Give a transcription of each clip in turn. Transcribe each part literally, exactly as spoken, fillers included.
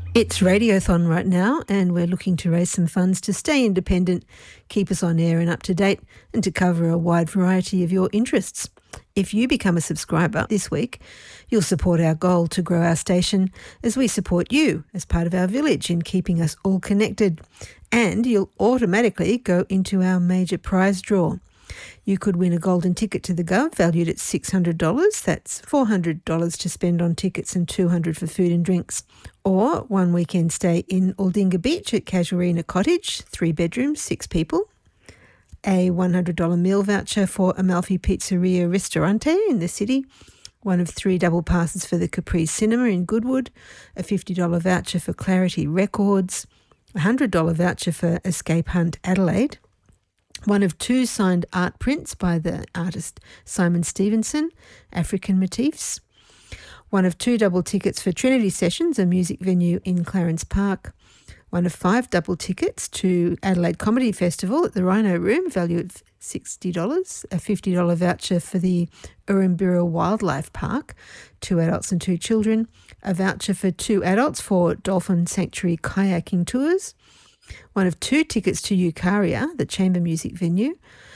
It's Radiothon right now, and we're looking to raise some funds to stay independent, keep us on air and up to date, and to cover a wide variety of your interests. If you become a subscriber this week, you'll support our goal to grow our station as we support you as part of our village in keeping us all connected. And you'll automatically go into our major prize draw. You could win a golden ticket to the Gov valued at six hundred dollars. That's four hundred dollars to spend on tickets and two hundred dollars for food and drinks. Or one weekend stay in Aldinga Beach at Casuarina Cottage, three bedrooms, six people. A one hundred dollars meal voucher for Amalfi Pizzeria Ristorante in the city. One of three double passes for the Capri's Cinema in Goodwood. A fifty dollars voucher for Clarity Records. A one hundred dollars voucher for Escape Hunt Adelaide. One of two signed art prints by the artist Simon Stevenson, African Motifs. One of two double tickets for Trinity Sessions, a music venue in Clarence Park. One of five double tickets to Adelaide Comedy Festival at the Rhino Room, valued at sixty dollars. A fifty dollars voucher for the Urumbira Wildlife Park, two adults and two children. A voucher for two adults for Dolphin Sanctuary kayaking tours. One of two tickets to Eucharia, the chamber music venue.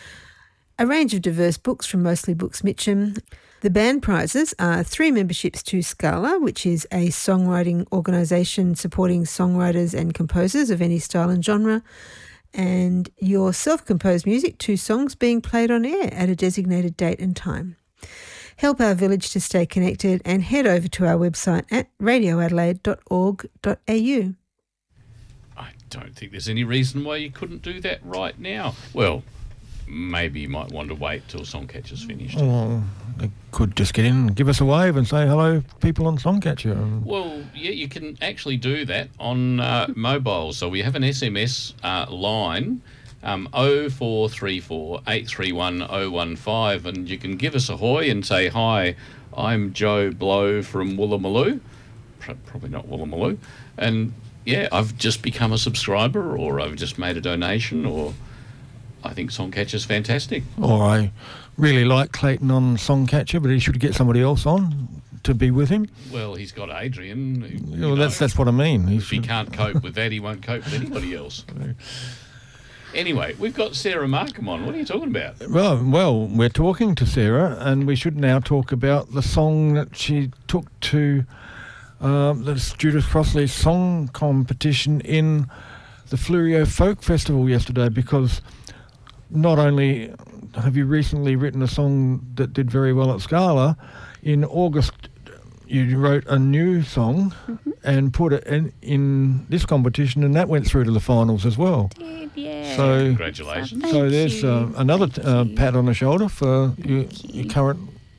A range of diverse books from Mostly Books Mitcham. The band prizes are three memberships to Scala, which is a songwriting organisation supporting songwriters and composers of any style and genre, and your self-composed music, two songs being played on air at a designated date and time. Help our village to stay connected and head over to our website at radio adelaide dot org dot a u. I don't think there's any reason why you couldn't do that right now. Well, maybe you might want to wait till Songcatcher's finished. Well, they could just get in and give us a wave and say hello, people on Songcatcher. Well, yeah, you can actually do that on uh, mobile. So we have an S M S uh, line, um, oh four three four, eight three one, oh one five, and you can give us a hoy and say, hi, I'm Joe Blow from Woolloomooloo. Probably not Woolloomooloo. And yeah, I've just become a subscriber, or I've just made a donation, or I think Songcatcher's fantastic. Or I really like Clayton on Songcatcher, but he should get somebody else on to be with him. Well, he's got Adrian. Well, know, that's that's what I mean. If he can't cope with that, he won't cope with anybody else. Anyway, we've got Sarah Markham on. What are you talking about? Well, well, we're talking to Sarah, and we should now talk about the song that she took to Um, the Judith Crossley song competition in the Fleurieu Folk Festival yesterday, because not only have you recently written a song that did very well at Scala, in August you wrote a new song mm-hmm. and put it in, in this competition, and that went through to the finals as well. Did, yeah. So, congratulations. Thank so there's you. uh, another uh, pat on the shoulder for your, you. your current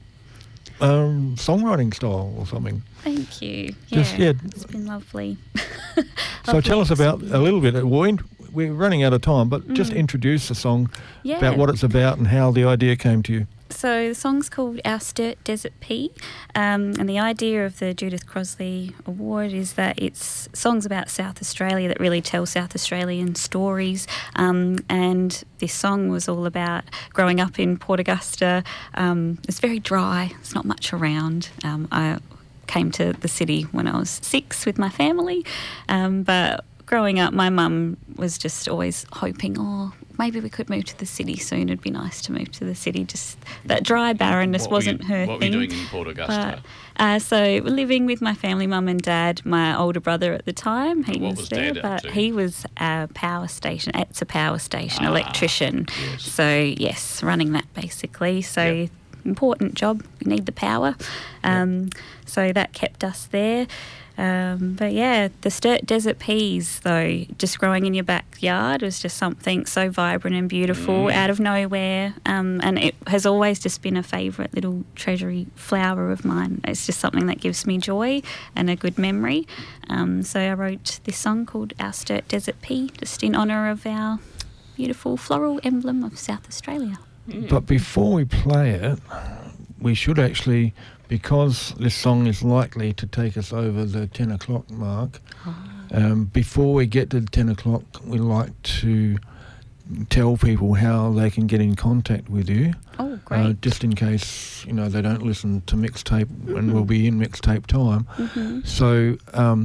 um, songwriting style or something. Thank you. Yeah, Just, yeah. It's been lovely. So lovely tell us about a little bit. We're, we're running out of time, but mm. just introduce the song, yeah. about what it's about and how the idea came to you. So the song's called Our Sturt Desert Pea, um, and the idea of the Judith Crossley Award is that it's songs about South Australia that really tell South Australian stories, um, and this song was all about growing up in Port Augusta. Um, it's very dry, there's not much around. Um, I came to the city when I was six with my family, um, but growing up my mum was just always hoping, oh, maybe we could move to the city soon. It'd be nice to move to the city. Just that dry barrenness what wasn't were you, her what thing. What were you doing in Port Augusta? But, uh, so living with my family, mum and dad, my older brother at the time, he what was, was there, Dad but up to? he was a power station, it's a power station Ah, electrician. Yes. So yes, running that basically. So yep. important job. We need the power. Um, yep. So that kept us there. Um, but yeah, the Sturt Desert Peas, though, just growing in your backyard was just something so vibrant and beautiful, mm. out of nowhere. Um, and it has always just been a favourite little treasury flower of mine. It's just something that gives me joy and a good memory. Um, so I wrote this song called Our Sturt Desert Pea, just in honour of our beautiful floral emblem of South Australia. Mm. But before we play it, we should actually, because this song is likely to take us over the ten o'clock mark, oh. um, before we get to ten o'clock, we like to tell people how they can get in contact with you. Oh, great. Uh, just in case, you know, they don't listen to mixtape, mm-hmm. and we'll be in mixtape time. Mm-hmm. So um,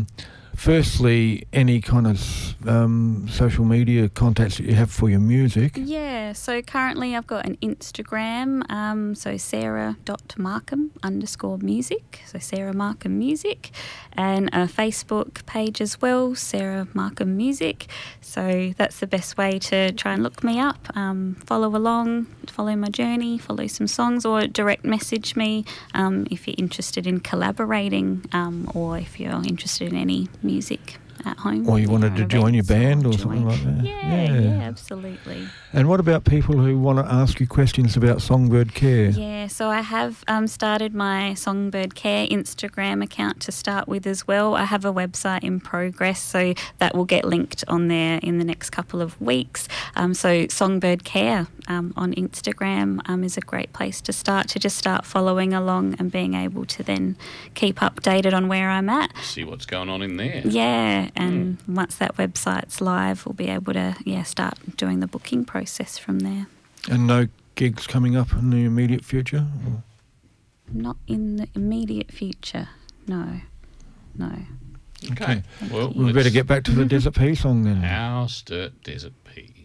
firstly, any kind of um, social media contacts that you have for your music? Yeah, so currently I've got an Instagram, um, so sarah.markham underscore music, so Sarah Markham Music, and a Facebook page as well, Sarah Markham Music. So that's the best way to try and look me up, um, follow along, follow my journey, follow some songs, or direct message me um, if you're interested in collaborating um, or if you're interested in any music at home. Or you wanted to join your band or something like that? Yeah, yeah, yeah, absolutely. And what about people who want to ask you questions about Songbird Care? Yeah, so I have um, started my Songbird Care Instagram account to start with as well. I have a website in progress, so that will get linked on there in the next couple of weeks. Um, so Songbird Care um, on Instagram um, is a great place to start, to just start following along and being able to then keep updated on where I'm at. See what's going on in there. Yeah, and mm. once that website's live, we'll be able to yeah start doing the booking process from there. And no gigs coming up in the immediate future? Or? Not in the immediate future, no, no. Okay, well, we better get back to the Desert Pea song then. Our Sturt Desert Pea.